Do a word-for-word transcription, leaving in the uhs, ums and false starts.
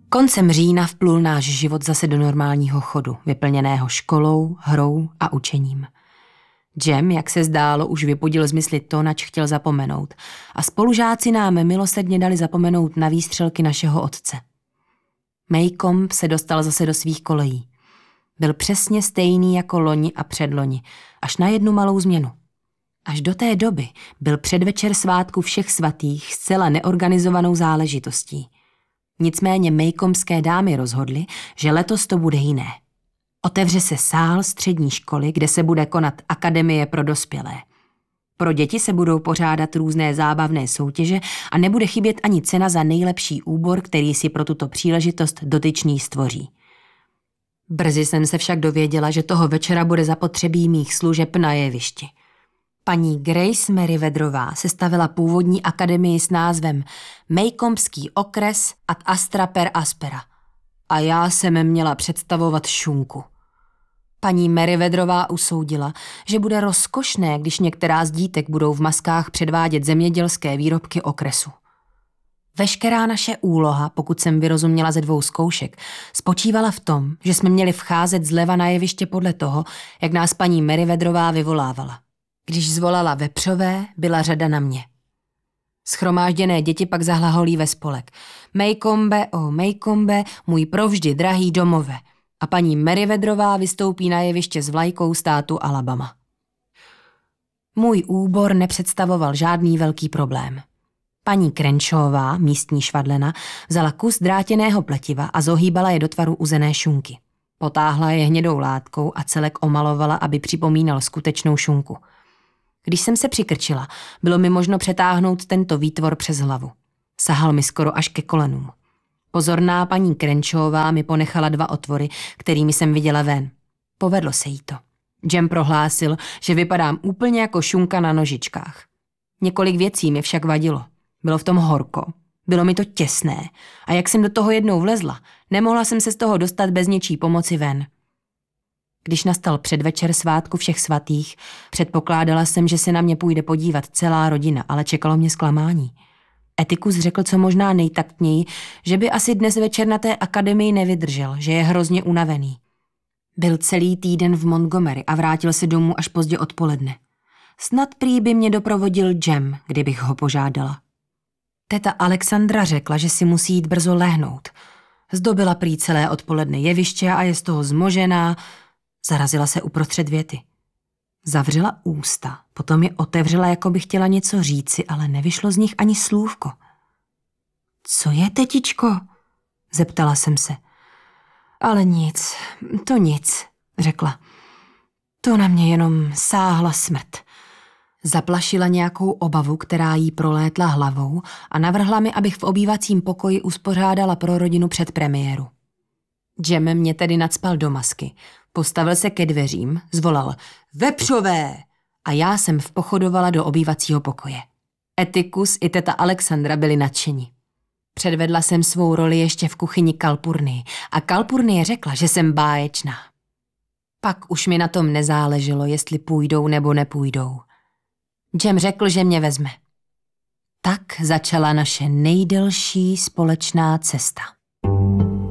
Koncem října vplul náš život zase do normálního chodu, vyplněného školou, hrou a učením. Jem, jak se zdálo, už vypudil zmysly to, nač chtěl zapomenout, a spolužáci nám milosrdně dali zapomenout na výstřelky našeho otce. Maycomb se dostal zase do svých kolejí. Byl přesně stejný jako loni a předloni, až na jednu malou změnu. Až do té doby byl předvečer svátku všech svatých zcela neorganizovanou záležitostí. Nicméně Maycombské dámy rozhodly, že letos to bude jiné. Otevře se sál střední školy, kde se bude konat akademie pro dospělé. Pro děti se budou pořádat různé zábavné soutěže a nebude chybět ani cena za nejlepší úbor, který si pro tuto příležitost dotyčný stvoří. Brzy jsem se však dověděla, že toho večera bude zapotřebí mých služeb na jevišti. Paní Grace Merriweatherová sestavila původní akademii s názvem Maycombský okres ad astra per aspera a já jsem měla představovat šunku. Paní Merriweatherová usoudila, že bude rozkošné, když některá z dítek budou v maskách předvádět zemědělské výrobky okresu. Veškerá naše úloha, pokud jsem vyrozuměla ze dvou zkoušek, spočívala v tom, že jsme měli vcházet zleva na jeviště podle toho, jak nás paní Merriweatherová vyvolávala. Když zvolala vepřové, byla řada na mě. Schromážděné děti pak zahlaholí ve spolek. Maycombe, o Maycombe, můj provždy drahý domove. A paní Merriweatherová vystoupí na jeviště s vlajkou státu Alabama. Můj úbor nepředstavoval žádný velký problém. Paní Crenshawová, místní švadlena, vzala kus drátěného pletiva a zohýbala je do tvaru uzené šunky. Potáhla je hnědou látkou a celek omalovala, aby připomínal skutečnou šunku. Když jsem se přikrčila, bylo mi možno přetáhnout tento výtvor přes hlavu. Sahal mi skoro až ke kolenům. Pozorná paní Crenshawová mi ponechala dva otvory, kterými jsem viděla ven. Povedlo se jí to. Jem prohlásil, že vypadám úplně jako šunka na nožičkách. Několik věcí mi však vadilo. Bylo v tom horko, bylo mi to těsné a jak jsem do toho jednou vlezla, nemohla jsem se z toho dostat bez něčí pomoci ven. Když nastal předvečer svátku všech svatých, předpokládala jsem, že se na mě půjde podívat celá rodina, ale čekalo mě zklamání. Etikus řekl co možná nejtaktněji, že by asi dnes večer na té akademii nevydržel, že je hrozně unavený. Byl celý týden v Montgomery a vrátil se domů až pozdě odpoledne. Snad prý by mě doprovodil Jem, kdybych ho požádala. Teta Alexandra řekla, že si musí jít brzo lehnout. Zdobila prý celé odpoledne jeviště a je z toho zmožená. Zarazila se uprostřed věty. Zavřela ústa, potom je otevřela, jako by chtěla něco říci, ale nevyšlo z nich ani slůvko. Co je, tetičko? Zeptala jsem se. Ale nic, to nic, řekla. To na mě jenom sáhla smrt. Zaplašila nějakou obavu, která jí prolétla hlavou a navrhla mi, abych v obývacím pokoji uspořádala pro rodinu předpremiéru. Jem mě tedy nacpal do masky, postavil se ke dveřím, zvolal vepřové a já jsem vpochodovala do obývacího pokoje. Etikus i teta Alexandra byli nadšeni. Předvedla jsem svou roli ještě v kuchyni Kalpurny a Kalpurny řekla, že jsem báječná. Pak už mi na tom nezáleželo, jestli půjdou nebo nepůjdou. Jem řekl, že mě vezme. Tak začala naše nejdelší společná cesta.